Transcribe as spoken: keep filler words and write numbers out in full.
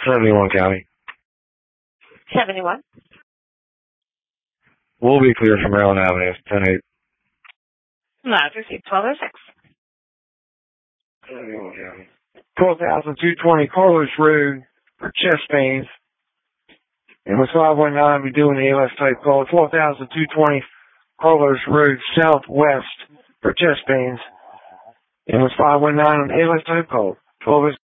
seventy-one County. seventy-one. We'll be clear from Maryland Avenue, ten eight. Not received, twelve oh six. seventy-one County. twelve thousand two twenty Carlos Road for chest pains. And with five one nine, we're doing the A L S type call. twelve thousand two twenty Carlos Road Southwest for chest pains. And with five one nine on the A L S type call. twelve